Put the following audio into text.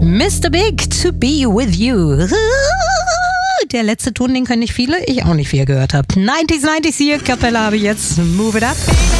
Mr. Big, to be with you. Der letzte Ton, den können nicht viele, ich auch nicht viel gehört habe. 90s hier, Kapelle habe ich jetzt. Move it up.